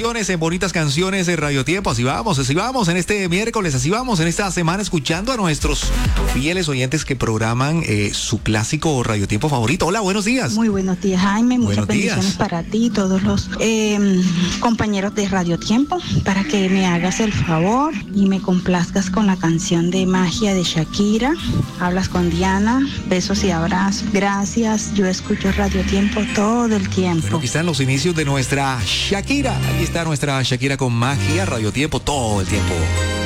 canciones, en bonitas canciones de Radio Tiempo. Así vamos en este miércoles, así vamos en esta semana escuchando a nuestros fieles oyentes que programan su clásico Radio Tiempo favorito. Hola, buenos días. Muy buenos días, Jaime. Muchas bendiciones días para ti y todos los compañeros de Radio Tiempo, para que me hagas el favor y me complazcas con la canción de Magia de Shakira. Hablas con Diana, besos y abrazos. Gracias, yo escucho Radio Tiempo todo el tiempo. Bueno, aquí están los inicios de nuestra Shakira. Aquí está nuestra Shakira con Magia, Radio Tiempo todo el tiempo.